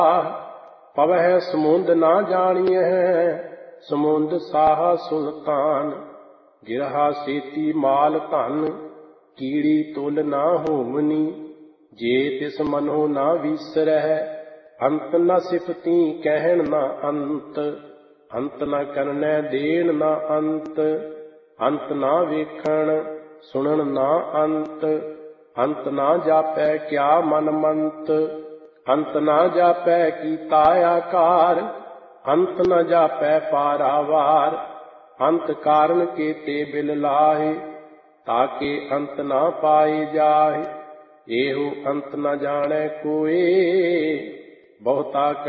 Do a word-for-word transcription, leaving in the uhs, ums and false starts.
ਪਵਹਿ ਸਮੁੰਦ ਨਾ ਜਾਣੀਐ, ਸਮੁੰਦ ਸਾਹਾ ਸੁਲਤਾਨ। ਗਿਰਹਾ ਸੇਤੀ ਮਾਲ ਧਨ, ਕੀੜੀ ਤੁਲ ਨਾ ਹੋਵਨੀ। ਜੇ ਤਿਸ ਮਨੋ ਨਾ ਵੀਸਰਹਿ, ਅੰਤ ਨ ਸਿਫਤੀ ਕਹਿਣ ਨਾ ਅੰਤ। ਅੰਤ ਨ ਕਰਨੈ ਦੇਣ ਨਾ ਅੰਤ, ਅੰਤ ਨਾ ਵੇਖਣ ਸੁਣਨ ਨਾ ਅੰਤ। ਅੰਤ ਨਾ ਜਾਪੈ ਕਿਆ ਮਨ ਮੰਤ, ਅੰਤ ਨਾ ਜਾਪੈ ਕੀਤਾ ਆਕਾਰ। ਅੰਤ ਨ ਜਾਪੈ ਪਾਰਾਵਾਰ, ਅੰਤ ਕਾਰਨ ਕੇਤੇ ਬਿਲ ਲਾਹੇ। ਤਾਕੇ ਅੰਤ ਨਾ ਪਾਏ ਜਾਹੇ, ਇਹੋ ਅੰਤ ਨ ਜਾਣੈ ਕੋਇ। ਬਹੁਤਾ